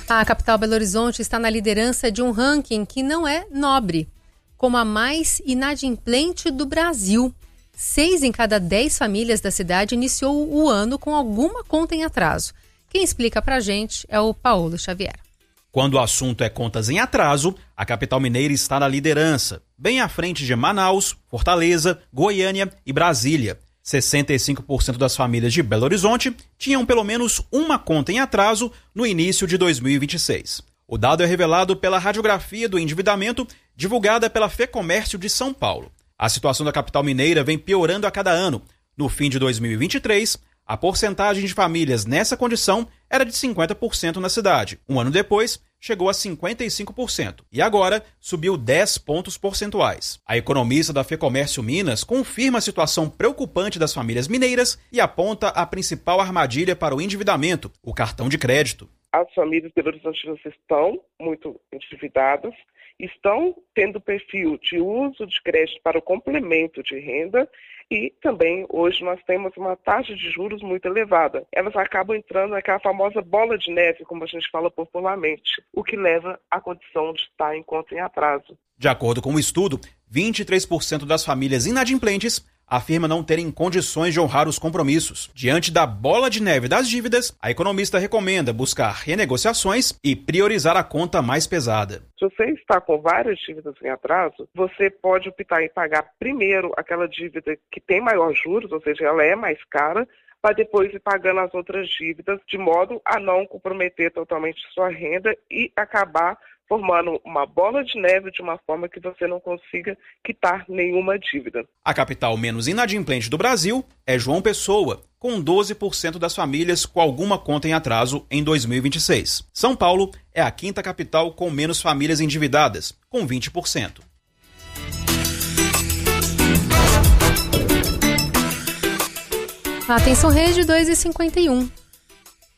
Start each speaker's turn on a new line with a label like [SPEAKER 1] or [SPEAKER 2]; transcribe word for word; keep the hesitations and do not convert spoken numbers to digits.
[SPEAKER 1] A capital Belo Horizonte está na liderança de um ranking que não é nobre, como a mais inadimplente do Brasil. Seis em cada dez famílias da cidade iniciou o ano com alguma conta em atraso. Quem explica pra gente é o Paulo Xavier.
[SPEAKER 2] Quando o assunto é contas em atraso, a capital mineira está na liderança, bem à frente de Manaus, Fortaleza, Goiânia e Brasília. sessenta e cinco por cento das famílias de Belo Horizonte tinham pelo menos uma conta em atraso no início de dois mil e vinte e seis. O dado é revelado pela radiografia do endividamento divulgada pela Fecomércio de São Paulo. A situação da capital mineira vem piorando a cada ano. No fim de dois mil e vinte e três, a porcentagem de famílias nessa condição era de cinquenta por cento na cidade. Um ano depois, chegou a cinquenta e cinco por cento e agora subiu dez pontos percentuais. A economista da Fecomércio Minas confirma a situação preocupante das famílias mineiras e aponta a principal armadilha para o endividamento, o cartão de crédito.
[SPEAKER 3] As famílias belo-horizontinas estão muito endividadas, estão tendo perfil de uso de crédito para o complemento de renda e também hoje nós temos uma taxa de juros muito elevada. Elas acabam entrando naquela famosa bola de neve, como a gente fala popularmente, o que leva à condição de estar em conta em atraso.
[SPEAKER 2] De acordo com o estudo, vinte e três por cento das famílias inadimplentes afirma não terem condições de honrar os compromissos. Diante da bola de neve das dívidas, a economista recomenda buscar renegociações e priorizar a conta mais pesada.
[SPEAKER 3] Se você está com várias dívidas em atraso, você pode optar em pagar primeiro aquela dívida que tem maior juros, ou seja, ela é mais cara, para depois ir pagando as outras dívidas, de modo a não comprometer totalmente sua renda e acabar formando uma bola de neve de uma forma que você não consiga quitar nenhuma dívida.
[SPEAKER 2] A capital menos inadimplente do Brasil é João Pessoa, com doze por cento das famílias com alguma conta em atraso em dois mil e vinte e seis. São Paulo é a quinta capital com menos famílias endividadas, com vinte por cento.
[SPEAKER 1] Atenção, Rede dois e cinquenta e um.